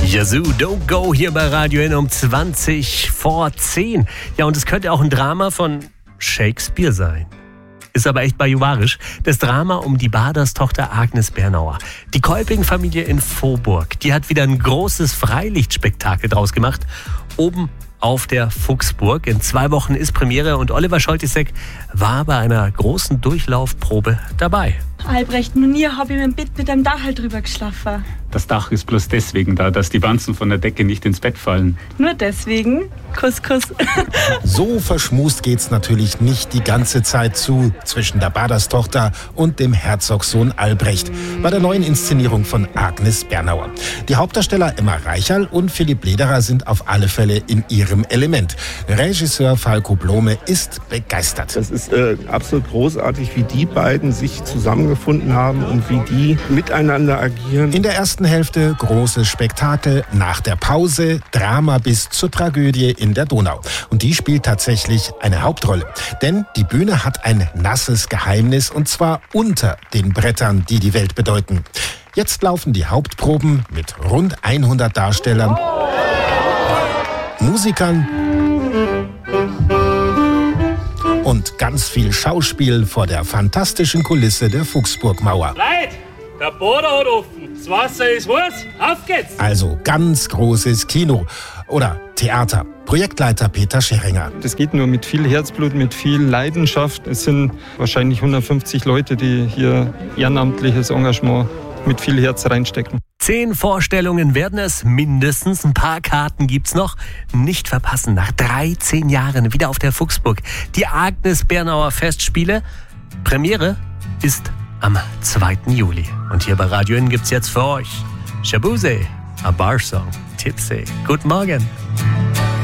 Yazoo, Don't Go hier bei Radio N um 20 vor 10. Ja, und es könnte auch ein Drama von Shakespeare sein. Ist aber echt bajuwarisch. Das Drama um die Baderstochter Agnes Bernauer. Die Kolping-Familie in Vohburg, die hat wieder ein großes Freilichtspektakel draus gemacht. Oben auf der Fuchsburg. In 2 Wochen ist Premiere und Oliver Scholtisek war bei einer großen Durchlaufprobe dabei. Albrecht, noch nie habe ich mein Bett mit einem Dach drüber geschlafen. Das Dach ist bloß deswegen da, dass die Wanzen von der Decke nicht ins Bett fallen. Nur deswegen? Kuss, Kuss. So verschmust geht's natürlich nicht die ganze Zeit zu zwischen der Baderstochter und dem Herzogssohn Albrecht bei der neuen Inszenierung von Agnes Bernauer. Die Hauptdarsteller Emma Reicherl und Philipp Lederer sind auf alle Fälle in ihrem Element. Regisseur Falco Blome ist begeistert. Das ist absolut großartig, wie die beiden sich zusammengefunden haben und wie die miteinander agieren. In der ersten Hälfte großes Spektakel, nach der Pause Drama bis zur Tragödie in der Donau. Und die spielt tatsächlich eine Hauptrolle. Denn die Bühne hat ein nasses Geheimnis, und zwar unter den Brettern, die die Welt bedeuten. Jetzt laufen die Hauptproben mit rund 100 Darstellern, Musikern und ganz viel Schauspiel vor der fantastischen Kulisse der Fuchsburgmauer. Leute, der Boden hat offen, das Wasser ist heiß, auf geht's! Also ganz großes Kino oder Theater. Projektleiter Peter Scheringer. Das geht nur mit viel Herzblut, mit viel Leidenschaft. Es sind wahrscheinlich 150 Leute, die hier ehrenamtliches Engagement mit viel Herz reinstecken. 10 Vorstellungen werden es mindestens. Ein paar Karten gibt's noch. Nicht verpassen, nach 13 Jahren wieder auf der Fuchsburg. Die Agnes Bernauer Festspiele. Premiere ist am 2. Juli. Und hier bei Radio N gibt's jetzt für euch Shabuse, a Bar Song, Tipsy. Guten Morgen.